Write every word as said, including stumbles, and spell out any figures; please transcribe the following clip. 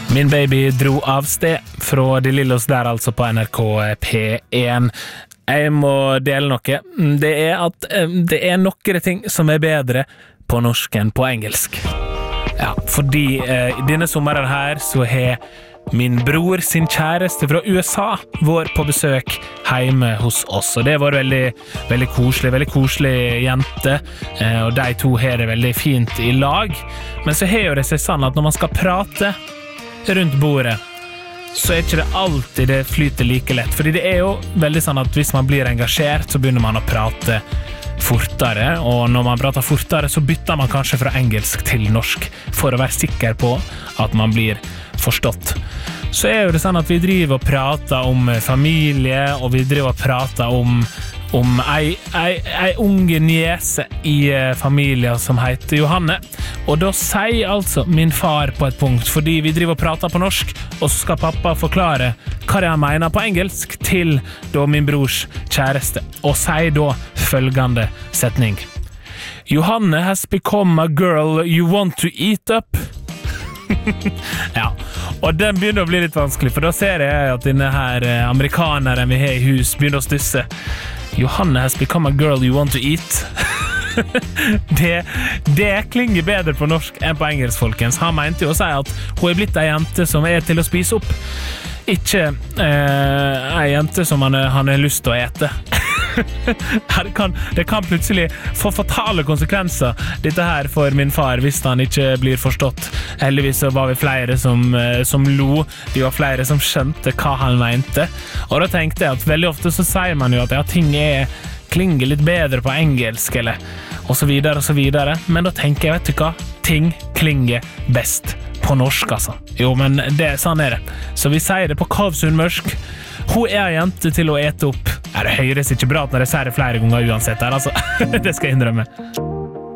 Min baby dro av sted fra De Lillos der altså på N R K P én. Jeg må dele noe. Det er at det er noen ting som er bedre på norsk enn på engelsk. Ja, fordi eh, denne sommeren her så har min bror sin kjæreste fra U S A var på besøk hjemme hos oss, og det var veldig, veldig koselig, veldig koselig jente, eh, og de to har det veldig fint i lag. Men så har jo det seg sånn at når man skal prate rundt bordet, så er ikke det alltid det flyter like lett, fordi det er jo veldig sånn at hvis man blir engasjert, så begynner man å prate fortere, og når man prater fortere, så bytter man kanskje fra engelsk til norsk, for å være sikker på at man blir forstått. Så er jo det sånn at vi driver og prater om familie, og vi driver og prater om om ei, ei, ei unge niese i familien som heter Johanne. Og da sier altså min far på et punkt, fordi vi driver og prater på norsk, og så skal pappa forklare hva det han mener på engelsk til da min brors kjæreste, og sier da følgende setning. Johanne has become a girl you want to eat up. Ja, og den begynner å bli litt vanskelig, for da ser jeg at denne her amerikaneren vi har i hus begynner å stusse. Johanne has become a girl you want to eat. det, det klinger bedre på norsk enn på engelsk, folkens. Han mente jo å si at hun er blitt en jente som er til å spise opp. Ikke eh, en jente som han, han har lyst til å ete. det, kan, det kan plutselig få fatale konsekvenser dette her for min far hvis han ikke blir forstått. Heldigvis så var vi flere som, som lo, vi var flere som skjønte hva han mente, og da tenkte jeg at veldig ofte så sier man jo at ja, ting er, klinger litt bedre på engelsk eller og så videre og så videre, men da tenker jeg, vet du hva, ting klinger best på norsk altså. Jo, men det, sånn er det. Så vi sier det på Kavsundmørsk. Hun er en jente til å ete opp. Ja, det høres ikke bra når jeg sier det flere ganger uansett her, altså. Det skal jeg innrømme.